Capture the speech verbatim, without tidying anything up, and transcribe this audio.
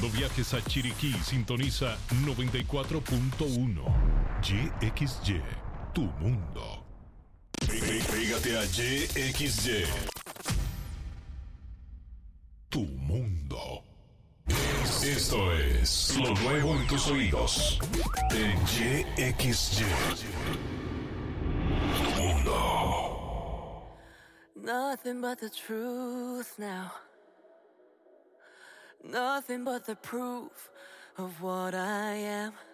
Cuando viajes a Chiriquí, sintoniza noventa y cuatro punto uno. Y X Y, tu mundo. Pégate a Y X Y. Tu mundo. Esto es lo nuevo en tus oídos. En Y X Y. Tu mundo. Nothing but the truth now. Nothing but the proof of what I am.